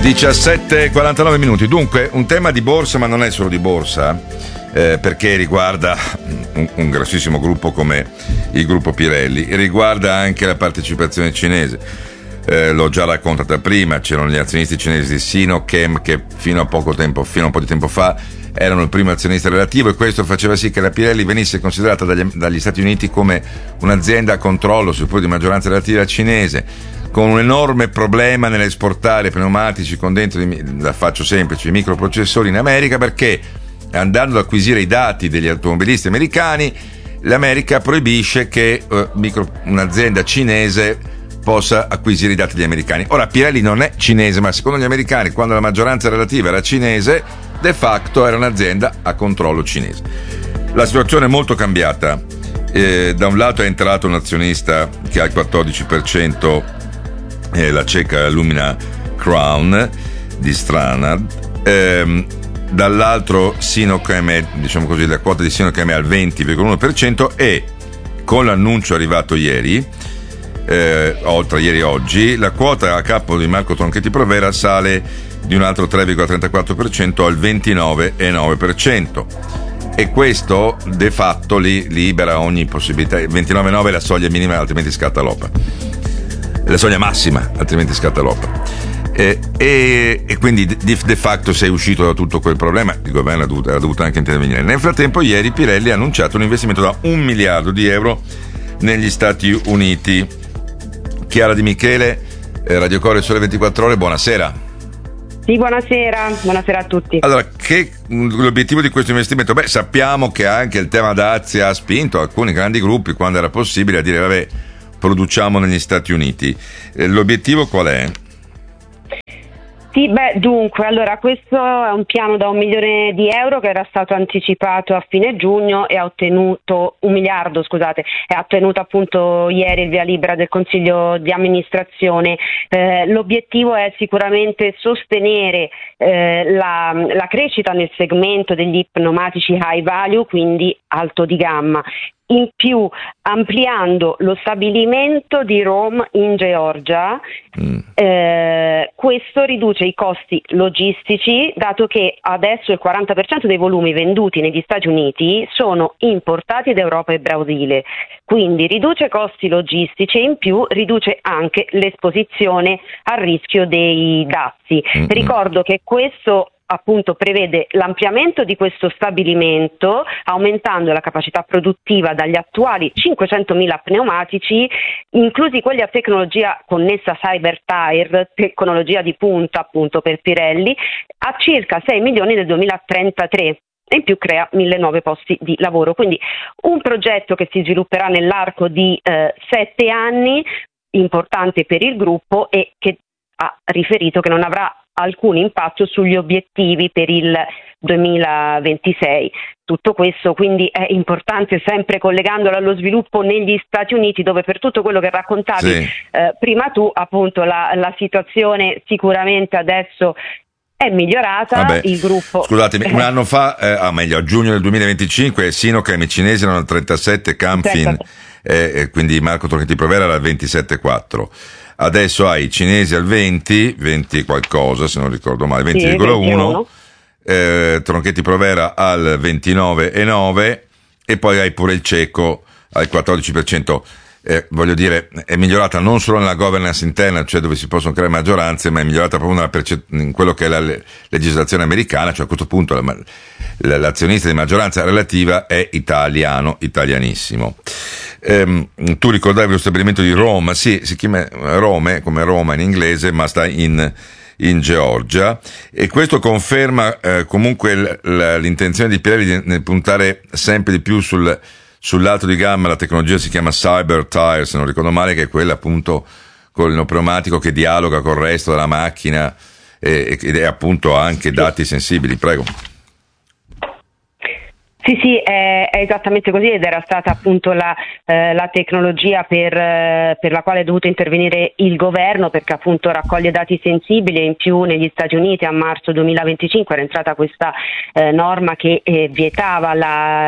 17:49 minuti. Dunque, un tema di borsa, ma non è solo di borsa, perché riguarda un grossissimo gruppo come il gruppo Pirelli, riguarda anche la partecipazione cinese. L'ho già raccontata prima, c'erano gli azionisti cinesi di Sinochem che fino a un po' di tempo fa erano il primo azionista relativo, e questo faceva sì che la Pirelli venisse considerata dagli Stati Uniti come un'azienda a controllo, seppur di maggioranza relativa cinese, con un enorme problema nell'esportare pneumatici con dentro, la faccio semplice, i microprocessori in America, perché andando ad acquisire i dati degli automobilisti americani, l'America proibisce che un'azienda cinese possa acquisire i dati degli americani. Ora, Pirelli non è cinese, ma secondo gli americani, quando la maggioranza relativa era cinese, de facto era un'azienda a controllo cinese. La situazione è molto cambiata. Da un lato è entrato un azionista che ha il 14%, la ceca Lumina Crown di Stranad, dall'altro Sinochem, diciamo così, la quota di Sinochem è al 20,1%, e con l'annuncio arrivato ieri, tra ieri e oggi, la quota a capo di Marco Tronchetti Provera sale di un altro 3,34% al 29,9%, e questo de fatto libera ogni possibilità. 29,9 è la soglia minima, altrimenti scatta l'OPA, la soglia massima, altrimenti scatta l'OPA, e quindi de facto sei uscito da tutto quel problema. Il governo ha dovuto anche intervenire. Nel frattempo ieri Pirelli ha annunciato un investimento da €1 miliardo negli Stati Uniti. Chiara Di Michele, Radio Core Sole 24 Ore, buonasera. Sì, buonasera a tutti. Allora, l'obiettivo di questo investimento? Beh, sappiamo che anche il tema Dacia ha spinto alcuni grandi gruppi, quando era possibile, a dire vabbè, produciamo negli Stati Uniti. L'obiettivo qual è? Sì, dunque, allora, questo è un piano da €1 milione che era stato anticipato a fine giugno e ha ottenuto €1 miliardo, scusate, e ha ottenuto appunto ieri il via libera del Consiglio di amministrazione. L'obiettivo è sicuramente sostenere la crescita nel segmento degli pneumatici high value, quindi alto di gamma. In più, ampliando lo stabilimento di Rome in Georgia, questo riduce i costi logistici, dato che adesso il 40% dei volumi venduti negli Stati Uniti sono importati da Europa e Brasile, quindi riduce costi logistici e in più riduce anche l'esposizione al rischio dei dazi. Ricordo che questo appunto prevede l'ampliamento di questo stabilimento, aumentando la capacità produttiva dagli attuali 500.000 pneumatici, inclusi quelli a tecnologia connessa Cyber Tyre, tecnologia di punta appunto per Pirelli, a circa 6 milioni nel 2033. E in più crea 1.000 nuovi posti di lavoro. Quindi un progetto che si svilupperà nell'arco di 7 anni, importante per il gruppo, e che ha riferito che non avrà alcun impatto sugli obiettivi per il 2026. Tutto questo quindi è importante, sempre collegandolo allo sviluppo negli Stati Uniti, dove per tutto quello che raccontavi prima tu, appunto la situazione sicuramente adesso è migliorata. Vabbè, il gruppo, scusatemi, un anno fa, meglio, a giugno del 2025, Sinochem, i cinesi erano al 37, Camfin, quindi Marco Tronchetti Provera era al 27,4. Adesso hai i cinesi al 20 qualcosa, se non ricordo male, 20,1, Tronchetti Provera al 29,9, e poi hai pure il ceco al 14%. Voglio dire, è migliorata non solo nella governance interna, cioè dove si possono creare maggioranze, ma è migliorata proprio in quello che è la legislazione americana, cioè a questo punto l'azionista di maggioranza relativa è italianissimo. Tu ricordavi lo stabilimento di Roma, sì, si chiama Rome, come Roma in inglese, ma sta in Georgia, e questo conferma comunque l'intenzione di Pirelli di puntare sempre di più sull'alto di gamma. La tecnologia si chiama Cyber Tyre, se non ricordo male, che è quella appunto con il pneumatico che dialoga col resto della macchina ed è appunto anche dati sensibili. Prego. Sì, è esattamente così, ed era stata appunto la tecnologia per la quale è dovuto intervenire il governo, perché appunto raccoglie dati sensibili, e in più negli Stati Uniti a marzo 2025 era entrata questa norma che vietava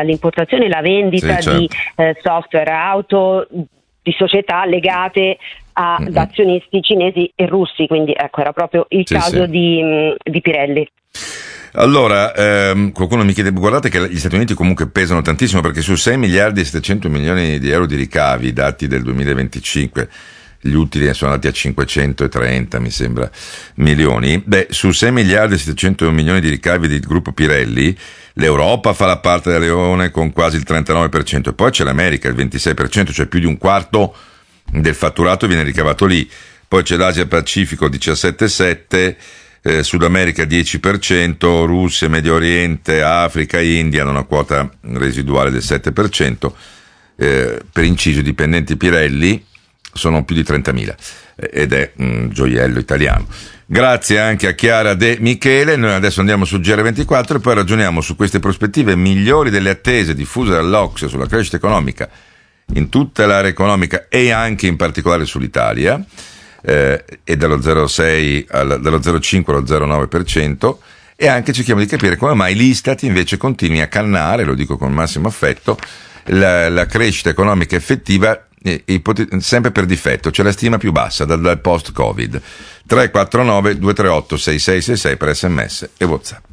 l'importazione e la vendita di software auto di società legate ad azionisti cinesi e russi, quindi ecco, era proprio il caso di Pirelli. Allora, qualcuno mi chiede, guardate che gli Stati Uniti comunque pesano tantissimo, perché su 6 miliardi e 700 milioni di euro di ricavi, dati del 2025, gli utili sono andati a 530, mi sembra, milioni. Su 6 miliardi e 700 milioni di ricavi del gruppo Pirelli, l'Europa fa la parte da leone con quasi il 39%, e poi c'è l'America, il 26%, cioè più di un quarto del fatturato viene ricavato lì. Poi c'è l'Asia Pacifico 17,7%, Sud America 10%, Russia, Medio Oriente, Africa, India hanno una quota residuale del 7%, per inciso i dipendenti Pirelli sono più di 30.000, ed è un gioiello italiano. Grazie anche a Chiara De Michele. Noi adesso andiamo su GR24 e poi ragioniamo su queste prospettive migliori delle attese diffuse dall'Ocse sulla crescita economica in tutta l'area economica e anche in particolare sull'Italia, e dallo 0,5 allo 0,9%, e anche cerchiamo di capire come mai l'Istat invece continui a cannare, lo dico con massimo affetto, la crescita economica effettiva sempre per difetto, c'è la stima più bassa dal post-Covid. 349 238 6666 per SMS e WhatsApp.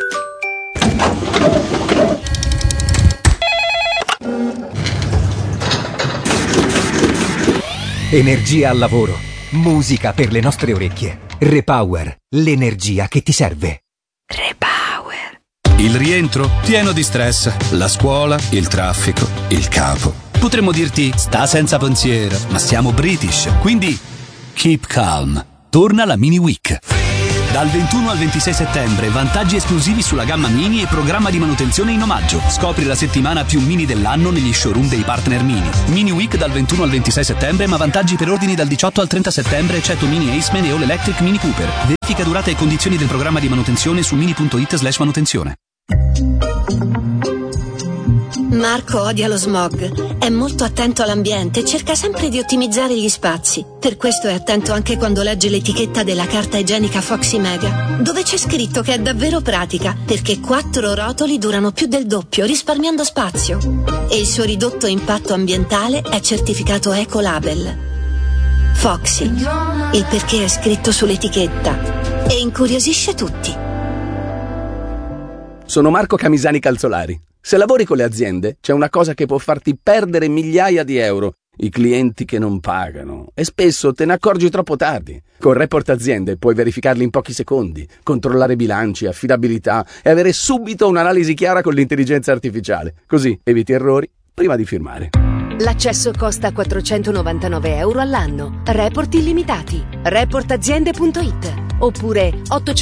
Energia al lavoro, musica per le nostre orecchie. Repower, l'energia che ti serve. Repower. Il rientro pieno di stress, la scuola, il traffico, il capo. Potremmo dirti sta senza pensiero, ma siamo British, quindi keep calm. Torna la Mini Week. Dal 21 al 26 settembre, vantaggi esclusivi sulla gamma Mini e programma di manutenzione in omaggio. Scopri la settimana più Mini dell'anno negli showroom dei partner Mini. Mini Week dal 21 al 26 settembre, ma vantaggi per ordini dal 18 al 30 settembre, eccetto Mini Aceman e All Electric Mini Cooper. Verifica durata e condizioni del programma di manutenzione su mini.it/manutenzione. Marco odia lo smog, è molto attento all'ambiente e cerca sempre di ottimizzare gli spazi. Per questo è attento anche quando legge l'etichetta della carta igienica Foxy Mega, dove c'è scritto che è davvero pratica, perché 4 rotoli durano più del doppio, risparmiando spazio. E il suo ridotto impatto ambientale è certificato Ecolabel. Foxy, il perché è scritto sull'etichetta e incuriosisce tutti. Sono Marco Camisani Calzolari. Se lavori con le aziende, c'è una cosa che può farti perdere migliaia di euro: i clienti che non pagano. E spesso te ne accorgi troppo tardi. Con Report Aziende puoi verificarli in pochi secondi, controllare bilanci, affidabilità e avere subito un'analisi chiara con l'intelligenza artificiale. Così eviti errori prima di firmare. L'accesso costa 499 euro all'anno. Report illimitati. Reportaziende.it oppure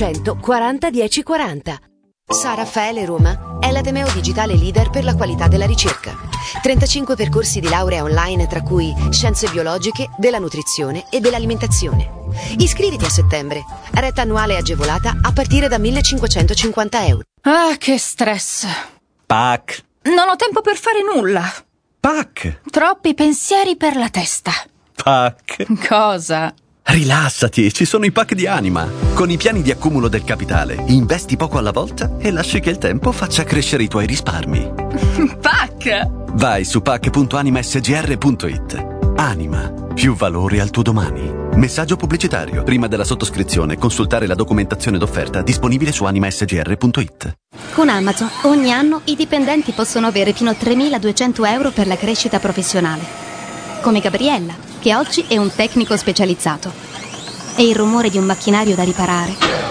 840 1040. San Raffaele Roma è l'Ateneo digitale leader per la qualità della ricerca. 35 percorsi di laurea online, tra cui scienze biologiche, della nutrizione e dell'alimentazione. Iscriviti a settembre. Retta annuale agevolata a partire da 1.550 euro. Ah, che stress. PAC. Non ho tempo per fare nulla. PAC. Troppi pensieri per la testa. PAC. Cosa? Rilassati, ci sono i PAC di Anima. Con i piani di accumulo del capitale, investi poco alla volta e lasci che il tempo faccia crescere i tuoi risparmi. PAC! Vai su pac.animasgr.it. Anima, più valore al tuo domani. Messaggio pubblicitario. Prima della sottoscrizione, consultare la documentazione d'offerta disponibile su animasgr.it. Con Amazon, ogni anno i dipendenti possono avere fino a 3.200 euro per la crescita professionale. Come Gabriella, che oggi è un tecnico specializzato. E il rumore di un macchinario da riparare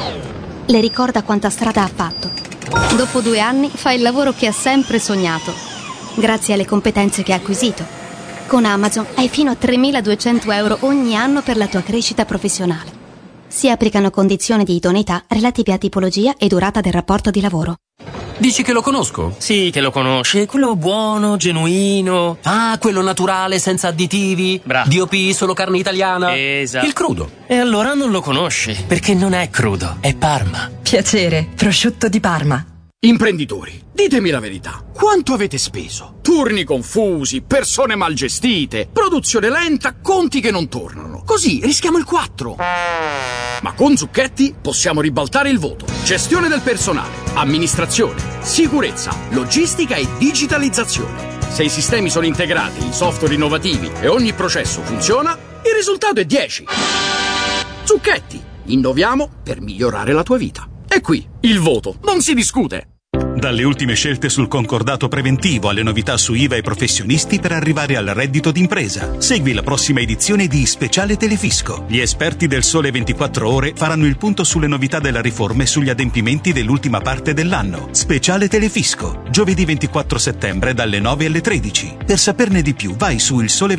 le ricorda quanta strada ha fatto. Dopo 2 anni fa il lavoro che ha sempre sognato, grazie alle competenze che ha acquisito. Con Amazon hai fino a 3.200 euro ogni anno per la tua crescita professionale. Si applicano condizioni di idoneità relative a tipologia e durata del rapporto di lavoro. Dici che lo conosco? Sì, che lo conosci. È quello buono, genuino. Ah, quello naturale, senza additivi. Bravo. DOP, solo carne italiana. Esatto. Il crudo. E allora non lo conosci, perché non è crudo, è Parma. Piacere, prosciutto di Parma. Imprenditori, ditemi la verità. Quanto avete speso? Turni confusi, persone mal gestite, produzione lenta, conti che non tornano. Così rischiamo il 4. Ma con Zucchetti possiamo ribaltare il voto. Gestione del personale, amministrazione, sicurezza, logistica e digitalizzazione. Se i sistemi sono integrati, i software innovativi e ogni processo funziona, Il risultato è 10. Zucchetti, innoviamo per migliorare la tua vita. E qui, il voto, non si discute. Dalle ultime scelte sul concordato preventivo alle novità su IVA e professionisti per arrivare al reddito d'impresa. Segui la prossima edizione di Speciale Telefisco. Gli esperti del Sole 24 Ore faranno il punto sulle novità della riforma e sugli adempimenti dell'ultima parte dell'anno. Speciale Telefisco, giovedì 24 settembre dalle 9 alle 13. Per saperne di più vai su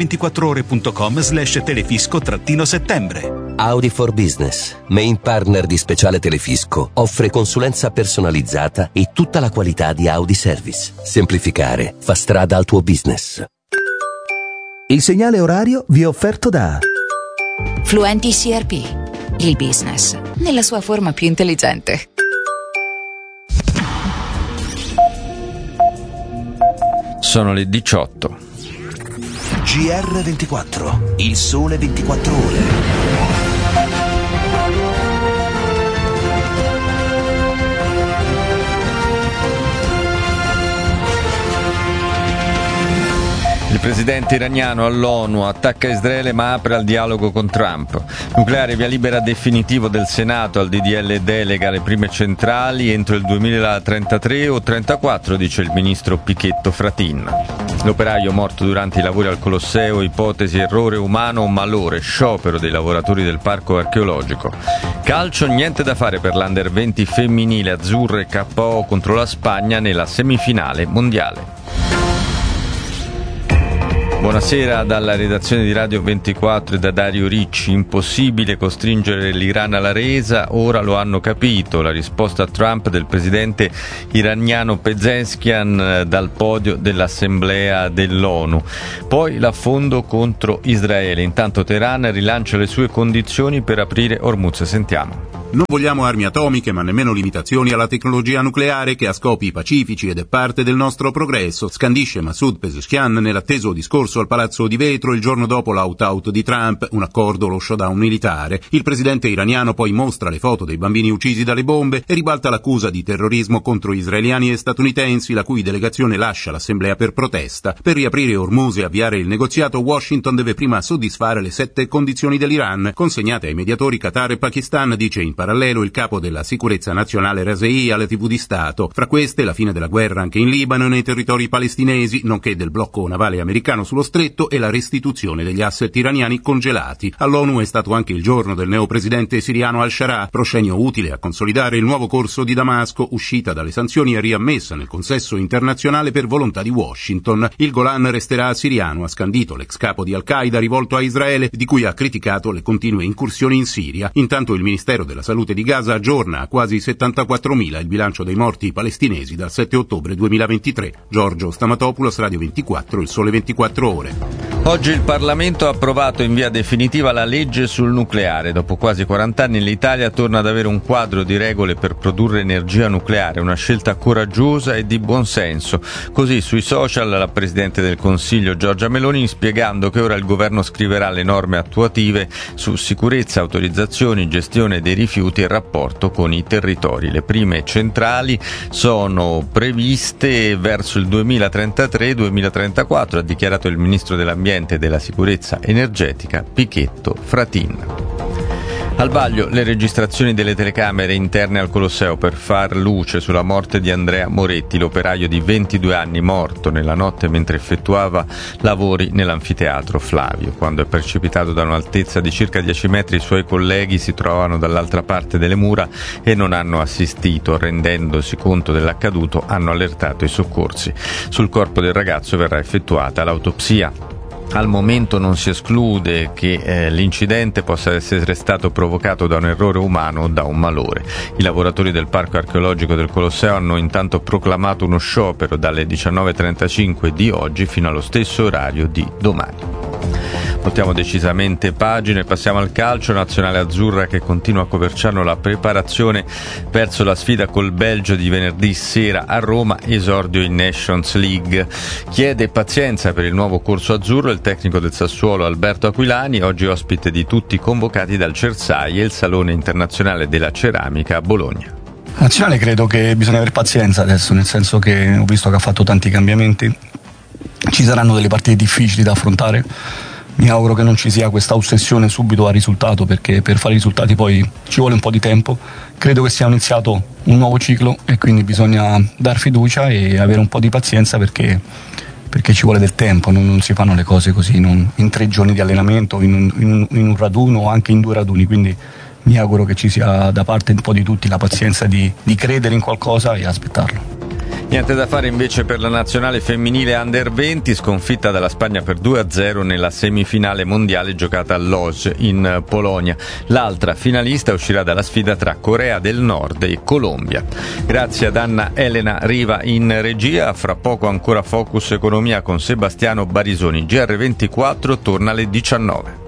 ilsole24ore.com/telefisco-settembre. Audi for Business, main partner di Speciale Telefisco, offre consulenza personalizzata e tutta la qualità di Audi Service. Semplificare fa strada al tuo business. Il segnale orario vi è offerto da Fluenti CRP, il business nella sua forma più intelligente. Sono le 18. GR24, il sole 24 ore. Il presidente iraniano all'ONU attacca Israele ma apre al dialogo con Trump. Nucleare, via libera definitivo del Senato al DDL delega alle prime centrali entro il 2033 o 34, dice il ministro Pichetto Fratin. L'operaio morto durante i lavori al Colosseo, ipotesi errore umano o malore, sciopero dei lavoratori del parco archeologico. Calcio, niente da fare per l'Under 20 femminile azzurre KO contro la Spagna nella semifinale mondiale. Buonasera dalla redazione di Radio 24 e da Dario Ricci. Impossibile costringere l'Iran alla resa, ora lo hanno capito. La risposta a Trump del presidente iraniano Pezeshkian dal podio dell'Assemblea dell'ONU. Poi l'affondo contro Israele. Intanto Teheran rilancia le sue condizioni per aprire Hormuz. Sentiamo. Non vogliamo armi atomiche, ma nemmeno limitazioni alla tecnologia nucleare che ha scopi pacifici ed è parte del nostro progresso, scandisce Masoud Pezeshkian nell'atteso discorso al Palazzo di Vetro il giorno dopo l'out-out di Trump, un accordo, lo showdown militare. Il presidente iraniano poi mostra le foto dei bambini uccisi dalle bombe e ribalta l'accusa di terrorismo contro israeliani e statunitensi, la cui delegazione lascia l'assemblea per protesta. Per riaprire Hormuz e avviare il negoziato, Washington deve prima soddisfare le 7 condizioni dell'Iran, consegnate ai mediatori Qatar e Pakistan, dice in parallelo il capo della sicurezza nazionale Rasehi alle TV di Stato. Fra queste la fine della guerra anche in Libano e nei territori palestinesi, nonché del blocco navale americano sullo stretto e la restituzione degli asset iraniani congelati. All'ONU è stato anche il giorno del neopresidente siriano al-Shara, proscenio utile a consolidare il nuovo corso di Damasco, uscita dalle sanzioni e riammessa nel consesso internazionale per volontà di Washington. Il Golan resterà siriano, ha scandito l'ex capo di Al-Qaeda rivolto a Israele, di cui ha criticato le continue incursioni in Siria. Intanto il Ministero della Salute di Gaza aggiorna a quasi 74.000 il bilancio dei morti palestinesi dal 7 ottobre 2023. Giorgio Stamatopoulos, Radio 24, il Sole 24 Ore. Oggi il Parlamento ha approvato in via definitiva la legge sul nucleare. Dopo quasi 40 anni l'Italia torna ad avere un quadro di regole per produrre energia nucleare, una scelta coraggiosa e di buonsenso. Così sui social la Presidente del Consiglio Giorgia Meloni spiegando che ora il governo scriverà le norme attuative su sicurezza, autorizzazioni, gestione dei rifiuti e rapporto con i territori. Le prime centrali sono previste verso il 2033-2034, ha dichiarato il Ministro dell'Ambiente e della Sicurezza Energetica Pichetto Fratin. Al vaglio le registrazioni delle telecamere interne al Colosseo per far luce sulla morte di Andrea Moretti, l'operaio di 22 anni morto nella notte mentre effettuava lavori nell'anfiteatro Flavio. Quando è precipitato da un'altezza di circa 10 metri i suoi colleghi si trovavano dall'altra parte delle mura e non hanno assistito. Rendendosi conto dell'accaduto hanno allertato i soccorsi. Sul corpo del ragazzo verrà effettuata l'autopsia. Al momento non si esclude che l'incidente possa essere stato provocato da un errore umano o da un malore. I lavoratori del Parco Archeologico del Colosseo hanno intanto proclamato uno sciopero dalle 19.35 di oggi fino allo stesso orario di domani. Voltiamo decisamente pagina e passiamo al calcio. Nazionale azzurra che continua a Coverciano la preparazione verso la sfida col Belgio di venerdì sera a Roma, esordio in Nations League. Chiede pazienza per il nuovo corso azzurro il tecnico del Sassuolo Alberto Aquilani, oggi ospite di tutti convocati dal Cersai e il Salone Internazionale della Ceramica a Bologna. Nazionale credo che bisogna avere pazienza adesso, nel senso che ho visto che ha fatto tanti cambiamenti, ci saranno delle partite difficili da affrontare, Mi auguro che non ci sia questa ossessione subito al risultato, perché per fare i risultati poi ci vuole un po' di tempo. Credo che sia iniziato un nuovo ciclo e quindi bisogna dar fiducia e avere un po' di pazienza perché ci vuole del tempo, non si fanno le cose così in 3 giorni di allenamento, in un raduno o anche in 2 raduni, quindi mi auguro che ci sia da parte un po' di tutti la pazienza di credere in qualcosa e aspettarlo. Niente da fare invece per la nazionale femminile Under 20, sconfitta dalla Spagna per 2-0 nella semifinale mondiale giocata a Lodz in Polonia. L'altra finalista uscirà dalla sfida tra Corea del Nord e Colombia. Grazie ad Anna Elena Riva in regia. Fra poco ancora Focus Economia con Sebastiano Barisoni. GR24 torna alle 19.